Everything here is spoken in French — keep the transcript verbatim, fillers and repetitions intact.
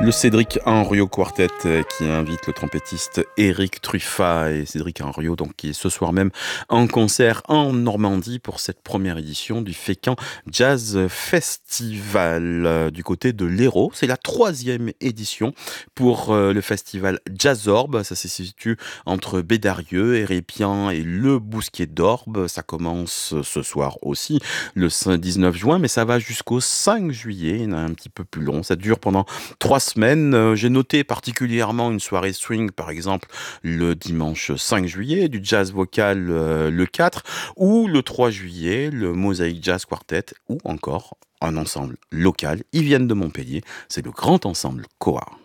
Le Cédric Henriot Quartet euh, qui invite le trompettiste Éric Truffat et Cédric Henriot donc qui est ce soir même en concert en Normandie pour cette première édition du Fécamp Jazz Festival euh, du côté de l'Hérault. C'est la troisième édition pour euh, le festival Jazzorb. Ça se situe entre Bédarieux, Hérépian et le Bousquier d'Orbe. Ça commence euh, ce soir aussi le dix-neuf juin, mais ça va jusqu'au cinq juillet. Il y en a un petit peu plus long. Ça dure pendant trois semaines. Euh, J'ai noté particulièrement une soirée swing, par exemple, le dimanche cinq juillet, du jazz vocal euh, le quatre, ou le trois juillet, le Mosaïque Jazz Quartet, ou encore un ensemble local. Ils viennent de Montpellier. C'est le grand ensemble Coa.